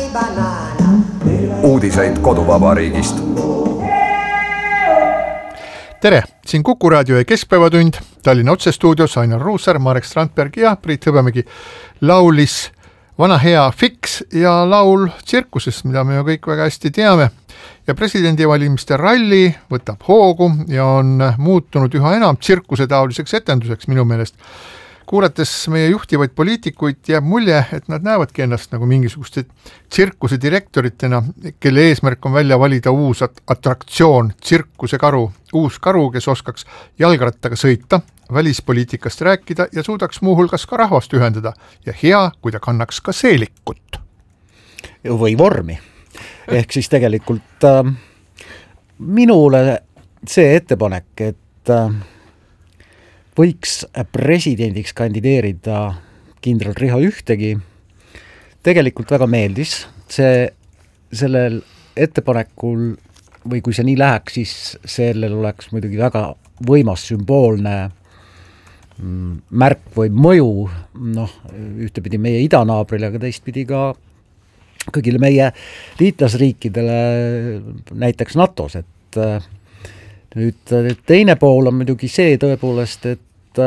Uudiseid koduvabariigist. Tere, siin Kuku raadio ja Keskpäevatund, Tallinna otsestuudios Ainar Ruussaar, Marek Strandberg ja Priit Hõbemägi laulis vana hea Fix ja laul tsirkusest, mida me ju kõik väga hästi teame. Ja presidendivalimiste ralli võtab hoogu ja on muutunud üha enam tsirkuse taoliseks etenduseks minu meelest. Kuulates meie juhtivaid poliitikuid jääb mulje, et nad näevadki ennast nagu mingisuguste tsirkuse direktoritena, kelle eesmärk on välja valida uus atraktsioon, tsirkuse karu, uus karu, kes oskaks jalgrattaga sõita, välispoliitikast rääkida ja suudaks muuhulgas ka rahvast ühendada ja hea, kui ta kannaks ka seelikut. Või vormi. Ehk siis tegelikult minule see ettepanek, et võiks presidendiks kandideerida kindral Riho Ühtegi, tegelikult väga meeldis. Sellel ettepanekul, või kui see nii läheks, siis sellel oleks muidugi väga võimas sümboolne märk või mõju, ühtepidi meie idanaabrile, aga teistpidi ka kõigile meie liitlasriikidele, näiteks NATOs, et nüüd teine pool on muidugi see tõepoolest, et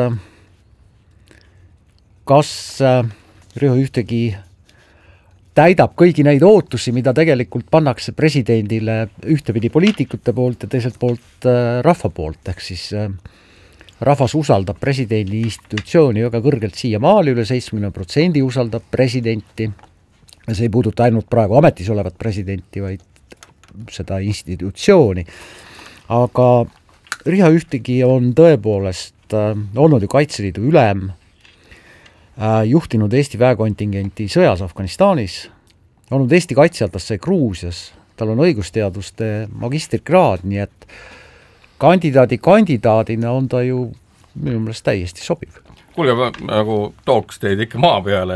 kas Riho Ühtegi täidab kõigi neid ootusi, mida tegelikult pannakse presidendile ühtepidi poliitikute poolt ja teiselt poolt rahva poolt, ehk siis rahvas usaldab presidendi institutsiooni väga kõrgelt siiamaali, üle 70% usaldab presidenti. See ei puuduta ainult praegu ametis olevat presidenti, vaid seda institutsiooni. Aga Riho Ühtegi on tõepoolest olnud ju Kaitseliidu ülem, juhtinud Eesti väekontingenti sõjas Afganistanis, olnud Eesti kaitsealtasse Gruusias, tal on õigusteaduste magistrikraad, nii et kandidaadina on ta ju minu meelest täiesti sobiv. Kuulge, ma nagu tooks teid ikka maa peale,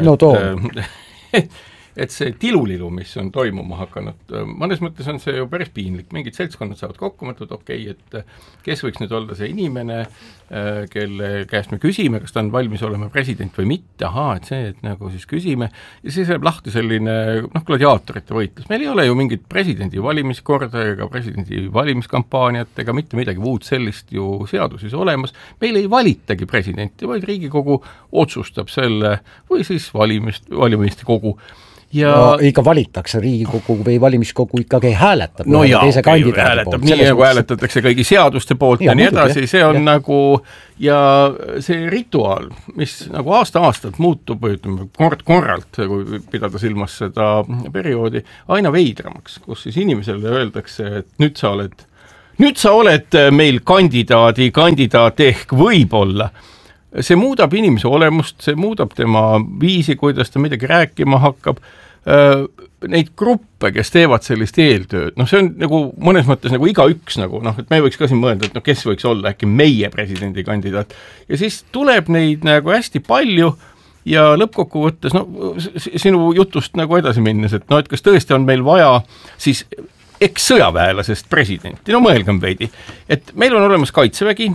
et see tilulilu, mis on toimuma hakanud, mõnes mõttes on see ju päris piinlik. Mingid seltskonnad saavad kokku mõtled, et kes võiks nüüd olla see inimene, kelle käest me küsime, kas ta on valmis olema president või mitte. Et see, et nagu siis küsime. Ja siis jääb lahti selline gladiaatorite võitlus. Meil ei ole ju mingit presidendi valimiskorda ega presidendi valimiskampaaniat ega mitte midagi muud sellist ju seaduses olemas. Meil ei valitagi presidenti, vaid Riigikogu otsustab selle või siis valimiste kogu. Ikka valitakse Riigikogu või valimiskogu ikkagi hääletab. Teise kandidaadi poolt. Nii nagu hääletatakse kõigi seaduste poolt ja nii edasi, see on nagu, ja see rituaal, mis nagu aasta-aastalt muutub, korralt, kui pidada silmas seda perioodi, aina veidramaks, kus siis inimesele öeldakse, et nüüd sa oled meil kandidaat ehk võib-olla. See muudab inimese olemust, see muudab tema viisi, kuidas ta midagi rääkima hakkab. Neid gruppe, kes teevad sellist eeltööd, see on nagu mõnes mõttes nagu iga üks, et me võiks ka siin mõelda, et kes võiks olla äkki meie presidendi kandidaat. Ja siis tuleb neid nagu hästi palju ja lõppkokkuvõttes, sinu jutust nagu edasi minnes, et kas tõesti on meil vaja siis eks-sõjaväelasest presidenti, mõelgem veidi, et meil on olemas kaitsevägi,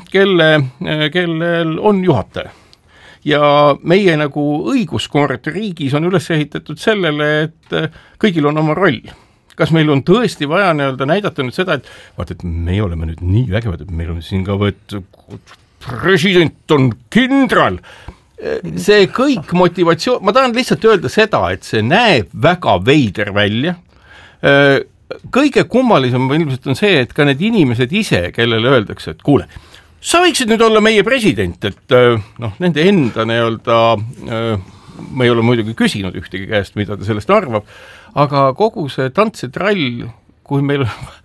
kellel on juhataja. Ja meie nagu õiguskord riigis on üles ehitatud sellele, et kõigil on oma roll. Kas meil on tõesti vaja näidata nüüd seda, et me oleme nüüd nii vägevad, et meil on siin ka president on kindral. See kõik motivatsioon, ma tahan lihtsalt öelda seda, et see näeb väga veider välja. Kõige kummalisem ilmselt on see, et ka need inimesed ise, kellele öeldakse, et kuule, sa võiksid nüüd olla meie president, et nende enda me ei ole muidugi küsinud ühtegi käest, mida ta sellest arvab, aga kogu see tants ja trall, kui meil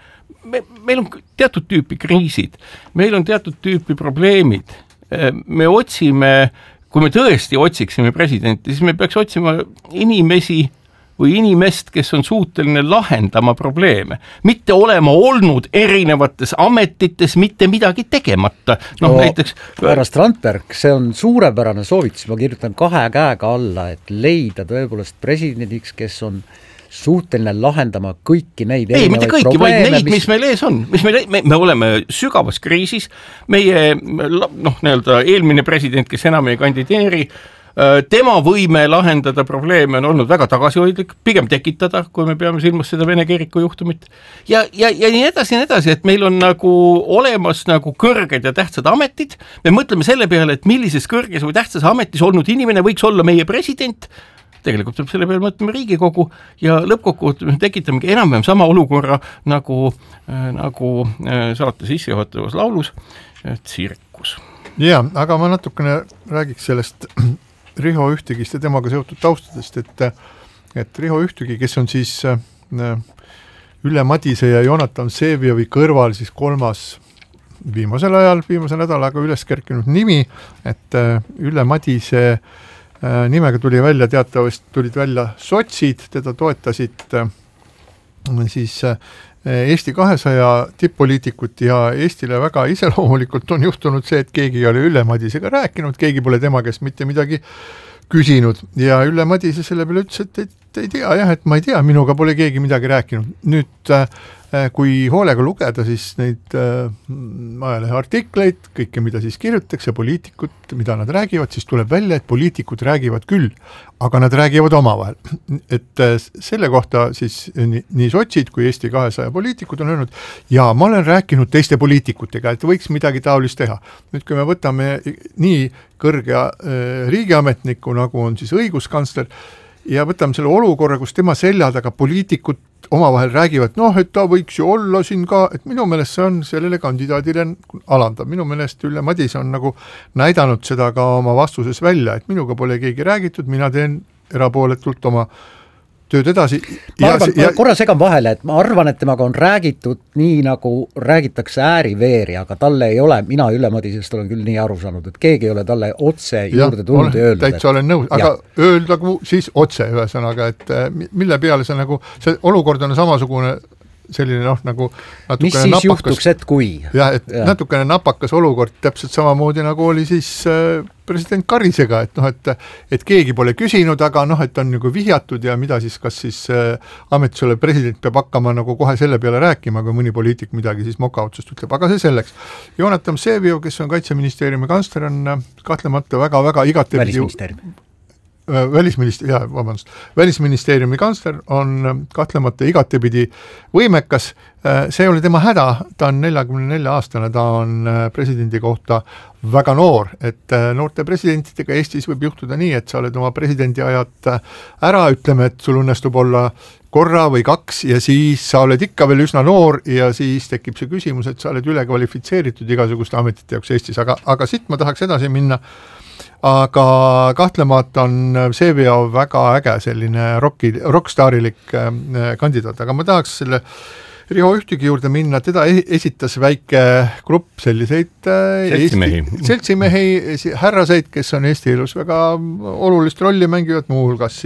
on teatud tüüpi kriisid, meil on teatud tüüpi probleemid, me otsime, kui me tõesti otsiksime presidenti, siis me peaks otsima inimesi või inimest, kes on suuteline lahendama probleeme, mitte olema olnud erinevates ametites, mitte midagi tegemata. Näiteks härra Strandberg, see on suurepärane soovitus, ma kirjutan 2 käega alla, et leida tõepoolest presidendiks, kes on suuteline lahendama kõiki neid mitte kõiki, probleeme, vaid neid, mis meil ees on. Me oleme sügavas kriisis, meie eelmine president, kes enam ei kandideeri, tema võime lahendada probleeme on olnud väga tagasihoidlik, pigem tekitada, kui me peame silmas seda Vene kiriku juhtumit. Ja nii edasi, et meil on nagu olemas nagu kõrged ja tähtsad ametid, me mõtleme selle peale, et millises kõrges või tähtsas ametis olnud inimene võiks olla meie president, tegelikult peab selle peale mõtlema Riigikogu ja lõppkokkuvõttes tekitamegi enam-vähem sama olukorra nagu saate sissejuhatavas laulus tsirkus. Jaa, aga ma natukene räägiks sellest Riho Ühtegist ja temaga seotud taustadest, et Riho Ühtegi, kes on siis Ülle Madise ja Jonatan Vseviovi kõrval siis kolmas viimase nädalaga üles kerkinud nimi, et Ülle Madise nimega tulid välja sotsid, teda toetasid siis Eesti 200 tipp-poliitikut ja Eestile väga iseloomulikult on juhtunud see, et keegi ei ole Ülle Madisega rääkinud, keegi pole tema käest mitte midagi küsinud ja Ülle Madise selle peale ütles, et ei tea jah, et ma ei tea, minuga pole keegi midagi rääkinud. Nüüd kui hoolega lugeda siis neid ajalehe artikleid, kõike mida siis kirjutatakse, poliitikud, mida nad räägivad, siis tuleb välja, et poliitikud räägivad küll, aga nad räägivad omavahel. Et selle kohta siis nii sotsid kui Eesti 200 poliitikud on öelnud, ja ma olen rääkinud teiste poliitikutega, et võiks midagi taolist teha. Nüüd kui me võtame nii kõrge riigiametniku, nagu on siis õiguskantsler, ja võtame selle olukorra, kus tema selja taga poliitikud omavahel räägivad, et ta võiks ju olla siin ka, et minu meelest see on sellele kandidaadile alandav. Minu meelest Ülle Madise on nagu näidanud seda ka oma vastuses välja, et minuga pole keegi räägitud, mina teen erapooletult oma tööd edasi. Korra segan vahele, et ma arvan, et temaga on räägitud nii, nagu räägitakse ääriveeri, aga talle ei ole, mina Ülle Madisest olen küll nii aru saanud, et keegi ei ole talle otse juurde tulnud ja öelnud. Täitsa olen nõus, aga öeldagu siis otse ühesõnaga, et mille peale see nagu, see olukord on samasugune selline nagu natukene mis siis napakas, juhtuks, et kui? Jah, et natukene napakas olukord, täpselt samamoodi nagu oli siis president Karisega, et keegi pole küsinud, aga et on nagu vihjatud ja mida siis, kas siis ametis olev president peab hakkama nagu kohe selle peale rääkima, kui mõni poliitik midagi siis moka otsust ütleb, aga see selleks. Jonatan Vseviov, kes on Kaitseministeeriumi kantsler, on kahtlemata väga-väga Välisministeeriumi kantsler on kahtlemata igatepidi võimekas. See oli tema häda, ta on 44-aastane, ta on presidendi kohta väga noor, et noorte presidentidega Eestis võib juhtuda nii, et sa oled oma presidendi ajad ära, ütleme, et sul õnnestub olla korra või kaks ja siis sa oled ikka veel üsna noor ja siis tekib see küsimus, et sa oled ülekvalifitseeritud igasuguste ametite jaoks Eestis, aga siit ma tahaks edasi minna. Aga kahtlemata on Vseviov väga äge selline rockstarilik kandidaat, aga ma tahaks selle Riho Ühtegi juurde minna, teda esitas väike grupp selliseid seltsimehi, härraseid, kes on Eesti elus väga olulist rolli mängivad, muuhulgas